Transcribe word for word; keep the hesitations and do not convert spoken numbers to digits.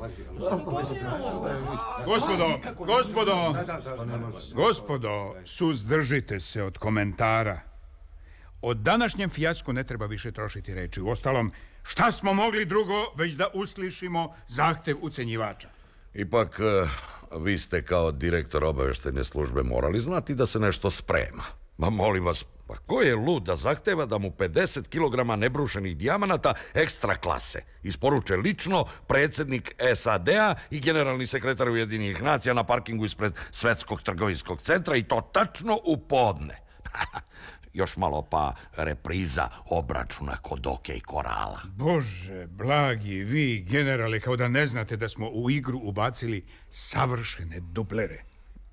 Gospodo, gospodo, gospodo, suzdržite se od komentara. O današnjem fijasku ne treba više trošiti reči. Uostalom, šta smo mogli drugo već da uslišimo zahtev ucenjivača? Ipak, vi ste kao direktor obaveštajne službe morali znati da se nešto sprema. Ma molim vas, pa ko je lud da zahteva da mu pedeset kilograma nebrušenih dijamanata ekstra klase isporuče lično predsjednik S A D-a i generalni sekretar Ujedinjenih nacija na parkingu ispred Svetskog trgovinskog centra, i to tačno u podne? Još malo pa repriza obračuna kod Oke i Korala. Bože, blagi, vi, generale, kao da ne znate da smo u igru ubacili savršene dublere.